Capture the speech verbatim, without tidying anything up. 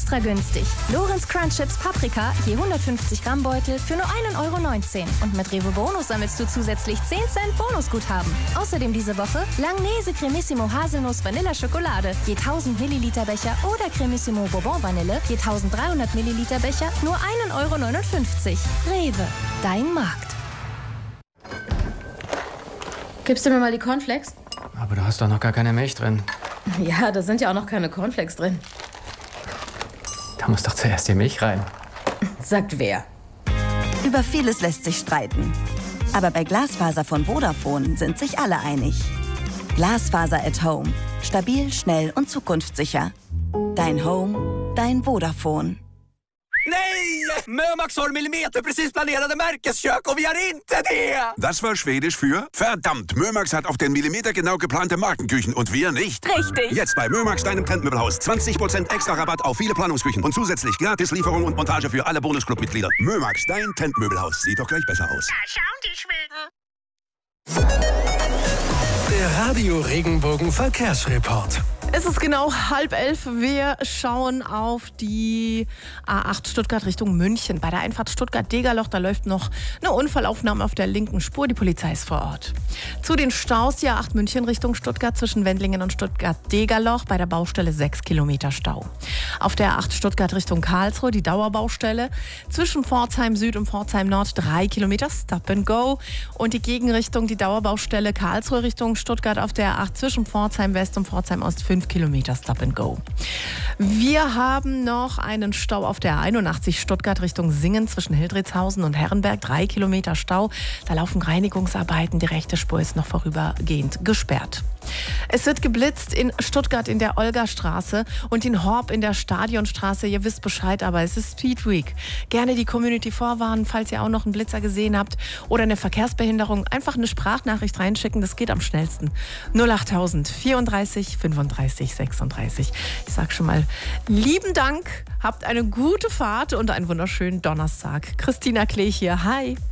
extra günstig. Lorenz Crunch Chips Paprika, je hundertfünfzig Gramm Beutel für nur ein Euro neunzehn. Und mit Rewe Bonus sammelst du zusätzlich zehn Cent Bonusguthaben. Außerdem diese Woche Langnese Cremissimo Haselnuss Vanilla Schokolade, je tausend Milliliter Becher oder Cremissimo Bourbon Vanille, je eintausenddreihundert Milliliter Becher, nur ein Euro neunundfünfzig. Rewe, dein Markt. Gibst du mir mal die Cornflakes? Aber du hast doch noch gar keine Milch drin. Ja, da sind ja auch noch keine Cornflakes drin. Da muss doch zuerst die Milch rein. Sagt wer? Über vieles lässt sich streiten. Aber bei Glasfaser von Vodafone sind sich alle einig. Glasfaser at Home. Stabil, schnell und zukunftssicher. Dein Home, dein Vodafone. Nej! Mömax har millimeterprecis planerade märkeskök och vi har inte det! Das war Schwedisch für verdammt. Mömax hat auf den Millimeter genau geplante Markenküchen und wir nicht. Richtig. Jetzt bei Mömax, deinem Trendmöbelhaus. zwanzig Prozent extra Rabatt auf viele Planungsküchen und zusätzlich gratis Lieferung und Montage für alle Bonusclub-Mitglieder. Mömax, dein Trendmöbelhaus. Sieht doch gleich besser aus. Da schauen die Schweden. Der Radio Regenbogen Verkehrsreport. Es ist genau halb elf. Wir schauen auf die A acht Stuttgart Richtung München. Bei der Einfahrt Stuttgart-Degerloch, da läuft noch eine Unfallaufnahme auf der linken Spur. Die Polizei ist vor Ort. Zu den Staus, die A acht München Richtung Stuttgart zwischen Wendlingen und Stuttgart-Degerloch. Bei der Baustelle sechs Kilometer Stau. Auf der A acht Stuttgart Richtung Karlsruhe, die Dauerbaustelle. Zwischen Pforzheim Süd und Pforzheim Nord drei Kilometer Stop and Go. Und die Gegenrichtung, die Dauerbaustelle Karlsruhe Richtung Stuttgart auf der A acht zwischen Pforzheim West und Pforzheim Ost fünf Kilometer Stop and Go. Wir haben noch einen Stau auf der A einundachtzig Stuttgart Richtung Singen zwischen Hildritzhausen und Herrenberg. Drei Kilometer Stau. Da laufen Reinigungsarbeiten. Die rechte Spur ist noch vorübergehend gesperrt. Es wird geblitzt in Stuttgart in der Olgastraße und in Horb in der Stadionstraße. Ihr wisst Bescheid, aber es ist Speed Week. Gerne die Community vorwarnen, falls ihr auch noch einen Blitzer gesehen habt oder eine Verkehrsbehinderung. Einfach eine Sprachnachricht reinschicken, das geht am schnellsten. null achttausend vierunddreißig fünfunddreißig sechsunddreißig. Ich sag schon mal lieben Dank, habt eine gute Fahrt und einen wunderschönen Donnerstag. Christina Klee hier, hi.